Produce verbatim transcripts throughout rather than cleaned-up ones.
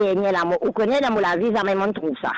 Vous connaissez dans la vie, ça même trouve ça.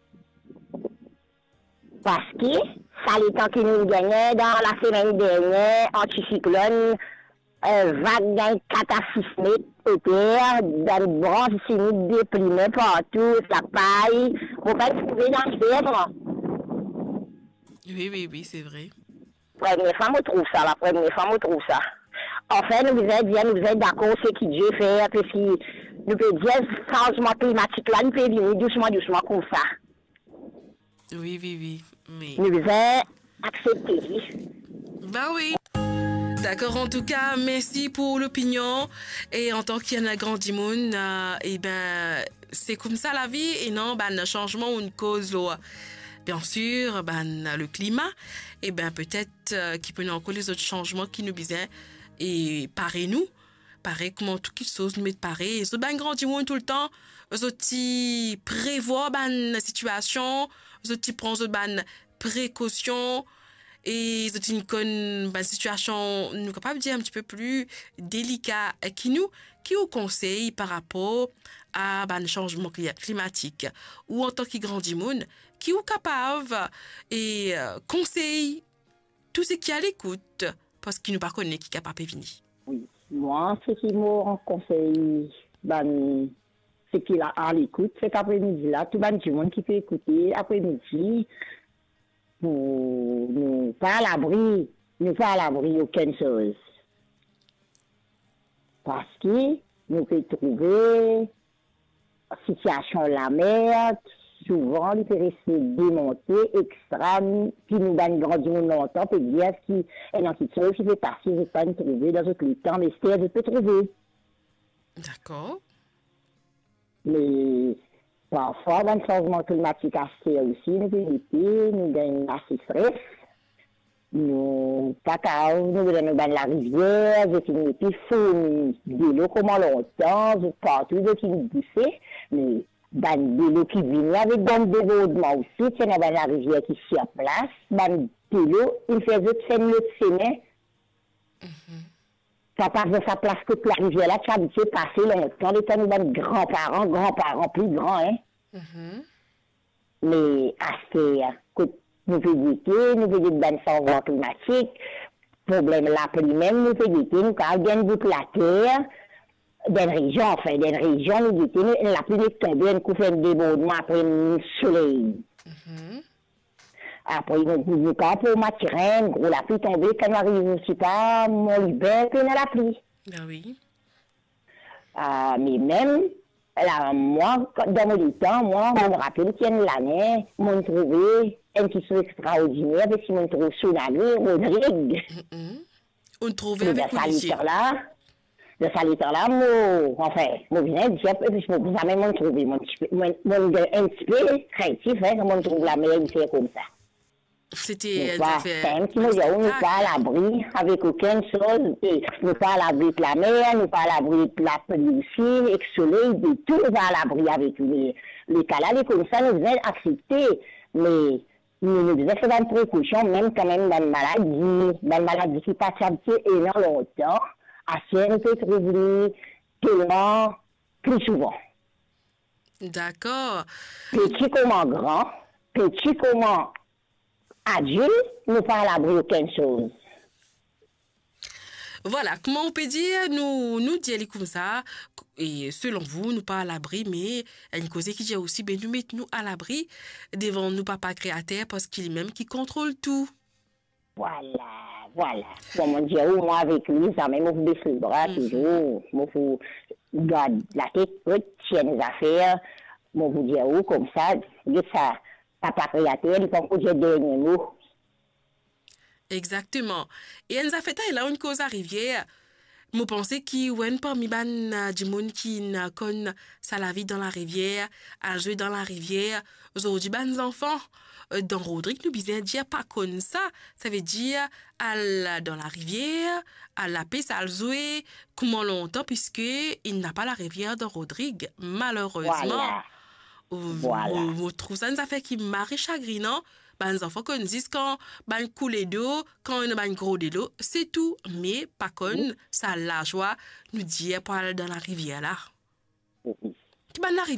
Parce que ça les temps que nous gagnons dans la semaine dernière, anticyclone, euh, vague catastrophique, terre, dans le branche sinistre déprimé partout, la paille, on va trouver dans le verre. Oui, oui, oui, c'est vrai. La première fois, on trouve ça, la première fois, on trouve ça. Enfin, nous vous dire, nous vous êtes d'accord, c'est qui Dieu fait, parce que nous pouvons dire, le changement climatique là, nous pouvons venir doucement, doucement comme ça. Oui, oui, oui. Mais... Nous vous êtes acceptés. Ben oui. D'accord, en tout cas, merci pour l'opinion. Et en tant qu'il y en a grand monde, euh, et ben, c'est comme ça la vie. Et non, ben, un changement ou une cause, là. Bien sûr, ben, le climat, et ben, peut-être euh, qu'il peut y avoir encore les autres changements qui nous disent, et pareil nous, pareil comment tout qui chose nous met pareil. Et ce ben, grand monde tout le temps, eux autres prévoient ben, la situation, eux autres prennent ben, précautions. Et c'est une conne, ben, situation, nous capable de dire un petit peu plus délicat qui nous, qui nous conseille par rapport à ben, le changement climatique ou en tant que grand monde, qui est capable et euh, conseille tout ce qui est à l'écoute parce qu'il nous pas connaît qui est capable de venir. Oui, moi, ce qui me conseille, ben, ce qui est à l'écoute, c'est qu'après-midi là, tout le monde qui peut écouter, après-midi, nous, nous pas à l'abri, nous pas à l'abri aucune chose. Parce que nous pouvons trouver la situation de la mer, souvent, il peut rester démonté, extrême, puis nous donne grand du monde longtemps, puis dire ce qui est dans cette chose qui peut passer, je ne peux pas nous trouver dans autres temps, mais c'est je peux trouver. D'accord. Mais parfois, dans le changement climatique assez aussi, nous éviter, nous gagnons assez stress. Nous, cacao, nous venons dans la rivière, je finis plus fourni de l'eau comment longtemps, je partout, je finis bousser, mais dans de l'eau qui vient avec dans le développement aussi, c'est dans la rivière qui s'y place, dans de l'eau, il fait juste faire notre semaine. Ça passe de sa place que la rivière là, tu as habitué de passer longtemps, les temps nous donne grands-parents, grands-parents plus grands, hein. Mm-hmm. Mais assez, nous pouvons éviter, nous pouvons éviter le changement climatique, problème là pour lui-même, nous pouvons éviter, nous avons bien bout de la terre, dans une région, enfin, dans une région, nous éviter, la pluie est tombée, nous fait un débordement après le soleil. Mm-hmm. Après, nous avons pas pour matière, gros, la pluie tombée, quand on arrive, je sais pas, mon hiver, puis on a la pluie. Ben oui. Euh, mais même, là, moi, dans mon temps, moi, je me rappelle qu'il y a une année, je trouvé un petit chose extraordinaire, parce que je trouve Sounagé, Rodrigue. Mm-hmm. On trouvait avec Policier. Là, de saliteur là, moi, enfin, moi, je viens de dire, et puis je me jamais m'en trouver, mon un petit peu créatif, hein, comment on trouve la meilleure idée comme ça. C'était c'est un petit peu, on n'est pas à l'abri avec aucune chose, et nous pas à l'abri de la mer, nous pas à l'abri de la pluie aussi, et le soleil, de tout, nous pas à l'abri avec les, les cas là, les comme ça, nous devons accepter, mais nous nous devons faire une précaution, même quand même dans la maladie, dans la maladie qui passe habituée énormément longtemps, à ce peut trouver tellement plus souvent. D'accord. Petit comme grand, petit comme adulte, nous pas à l'abri aucune chose. Voilà, comment on peut dire, nous, nous dire comme ça, et selon vous, nous pas à l'abri, mais il y a une cause qui dit aussi, ben, nous mettons nous à l'abri devant nous papa créateur parce qu'il est même qui contrôle tout. Voilà, voilà. Comme on dit, moi avec lui, ça même, vous baissez le bras toujours, moi vous garde la tête haute, tiens les affaires, moi vous dire où, comme ça, de ça, papa créateur, il faut que j'ai dernier mot. Exactement. Et nous a fait là une cause à rivière. Moi pensais qu'il y a parmi ban du monde qui n'a connu ça la vie dans la rivière, à jouer dans la rivière. Aujourd'hui ban enfants dans Rodrigue nous disait dire pas comme ça, ça veut dire à dans la rivière, à la paix à jouer comment longtemps puisque il n'a pas la rivière dans Rodrigue malheureusement. Voilà. Voilà. Vous trouvez ça nous a fait qui marie chagrinant. Ben, les enfants qu'on dit quand ben couler d'eau, quand on a ben gros de l'eau, c'est tout. Mais pas qu'on ça la joie nous dire pour aller dans la rivière là. Oui. Ben la rivière